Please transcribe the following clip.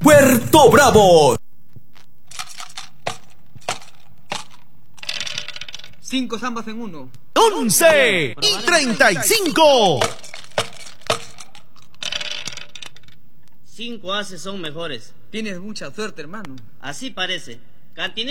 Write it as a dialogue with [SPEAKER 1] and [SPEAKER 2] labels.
[SPEAKER 1] Puerto Bravo.
[SPEAKER 2] 5 zambas en 1.
[SPEAKER 1] 11 y 35.
[SPEAKER 3] 5 ases son mejores.
[SPEAKER 2] Tienes mucha suerte, hermano.
[SPEAKER 3] Así parece. Cantinero.